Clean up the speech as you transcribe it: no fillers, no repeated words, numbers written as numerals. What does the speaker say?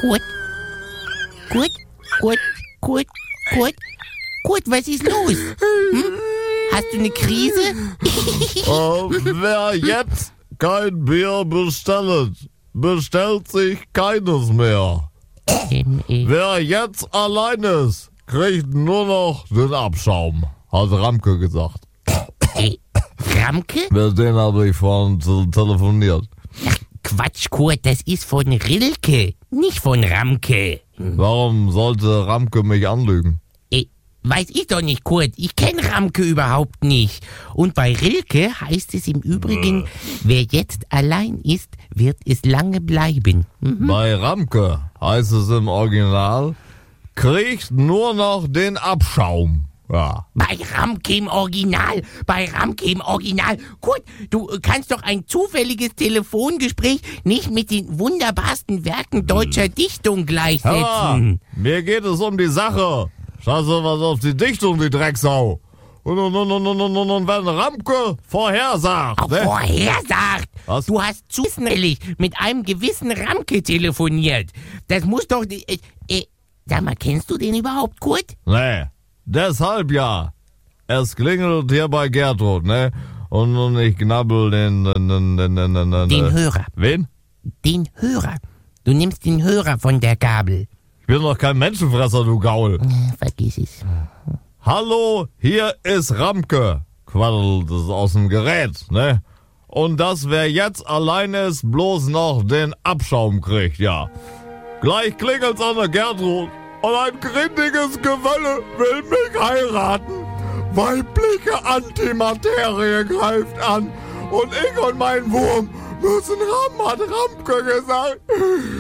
Kurt? Kurt, was ist los? Hast du eine Krise? Wer jetzt kein Bier bestellt sich keines mehr. Wer jetzt allein ist, kriegt nur noch den Abschaum, hat Ramke gesagt. Ramke? Mit denen habe ich vorhin telefoniert. Ach, Quatsch, Kurt, das ist von Rilke, nicht von Ramke. Warum sollte Ramke mich anlügen? Weiß ich doch nicht, Kurt. Ich kenne Ramke überhaupt nicht. Und bei Rilke heißt es im Übrigen, wer jetzt allein ist, wird es lange bleiben. Bei Ramke heißt es im Original, kriegt nur noch den Abschaum. Ja. Bei Ramke im Original. Kurt, du kannst doch ein zufälliges Telefongespräch nicht mit den wunderbarsten Werken deutscher Dichtung gleichsetzen. Mir geht es um die Sache. Scheiße, was auf die Dichtung, die Drecksau. Und wenn Ramke vorhersagt. Ne? Vorhersagt? Was? Du hast zufällig mit einem gewissen Ramke telefoniert. Das muss doch... sag mal, kennst du den überhaupt, Kurt? Nee, deshalb ja. Es klingelt hier bei Gertrud, ne? Und ich knabbel den Hörer. Wen? Den Hörer. Du nimmst den Hörer von der Gabel. Ich bin doch kein Menschenfresser, du Gaul. Vergiss es. Hallo, hier ist Ramke. Quaddelt es aus dem Gerät, ne? Und dass wer jetzt allein ist, bloß noch den Abschaum kriegt, ja. Gleich klingelt's an der Gertrud und ein grindiges Gewölle will mich heiraten. Weibliche Antimaterie greift an und ich und mein Wurm müssen ran, hat Ramke gesagt.